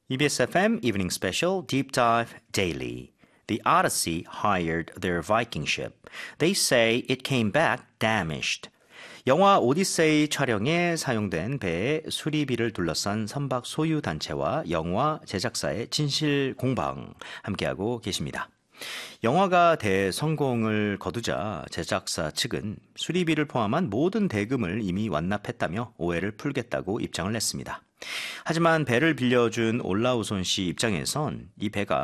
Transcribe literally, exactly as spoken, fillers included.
이비에스 에프엠 Evening Special Deep Dive Daily. The Odyssey hired their Viking ship. They say it came back damaged. 영화 오디세이 촬영에 사용된 배의 수리비를 둘러싼 선박 소유 단체와 영화 제작사의 진실 공방 함께하고 계십니다. 영화가 대성공을 거두자 제작사 측은 수리비를 포함한 모든 대금을 이미 완납했다며 오해를 풀겠다고 입장을 냈습니다. 하지만 배를 빌려준 올라우손 씨 입장에선 이 배가